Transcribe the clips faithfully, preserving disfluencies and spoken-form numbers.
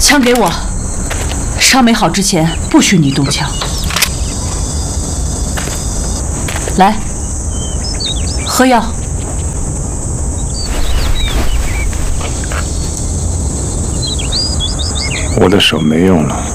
枪给我，伤没好之前不许你动枪。来，喝药。 我的手没用了，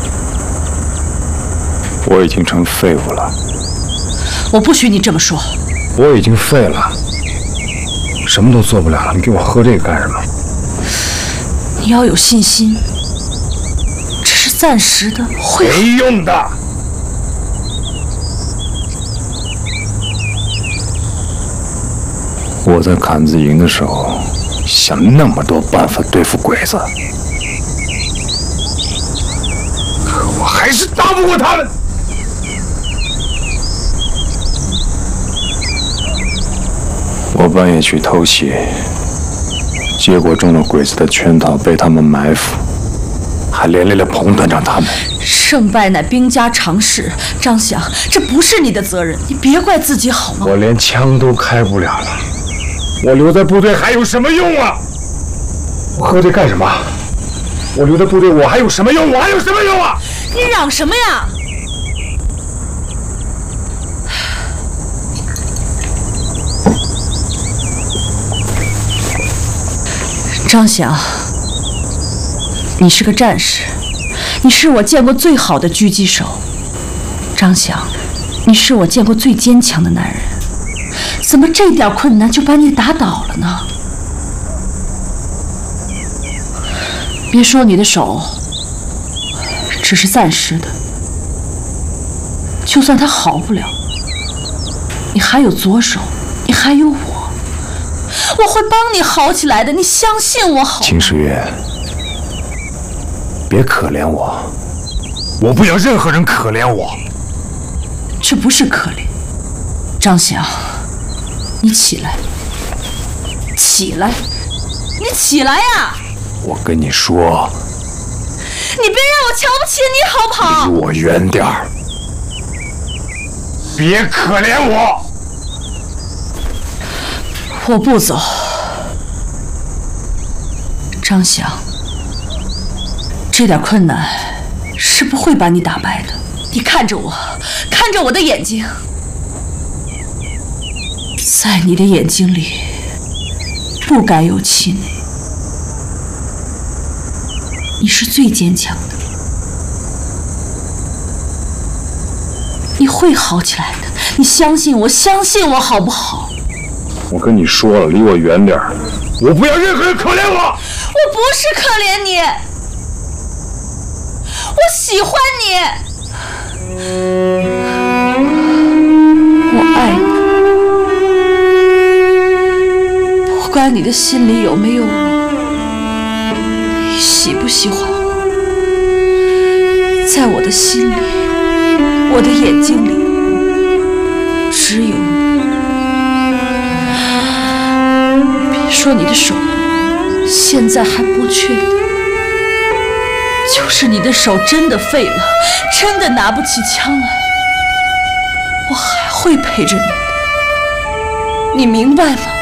我已经成废物了。 我不许你这么说。 我已经废了，什么都做不了了。你给我喝这个干什么？ 你要有信心，这是暂时的，会没用的。我在坎子营的时候，想那么多办法对付鬼子，可我还是打不过他们。我半夜去偷袭，结果中了鬼子的圈套，被他们埋伏，还连累了彭团长他们。 胜败乃兵家常事，张翔，这不是你的责任，你别怪自己好吗？ 我连枪都开不了了，我留在部队还有什么用啊？我喝这干什么？我留在部队我还有什么用？我还有什么用啊？ 你嚷什么呀？张翔，你是个战士，你是我见过最好的狙击手。张翔，你是我见过最坚强的男人，怎么这点困难就把你打倒了呢？别说你的手只是暂时的，就算它好不了，你还有左手，你还有我。我会帮你好起来的，你相信我好吗？ 秦时月，别可怜我，我不要任何人可怜我。 这不是可怜，张翔，你起来，起来，你起来呀！ 我跟你说， 你别让我瞧不起你好不好？ 离我远点儿，别可怜我。 我不走，张翔，这点困难是不会把你打败的。你看着我，看着我的眼睛，在你的眼睛里不该有气馁。你是最坚强的，你会好起来的。你相信我，相信我好不好？ 我跟你说了，离我远点儿，我不要任何人可怜我。 我不是可怜你，我喜欢你，我爱你。不管你的心里有没有我，你喜不喜欢我，在我的心里，我的眼睛里，只有你。说你的手现在还不确定，就是你的手真的废了，真的拿不起枪来，我还会陪着你，你明白吗？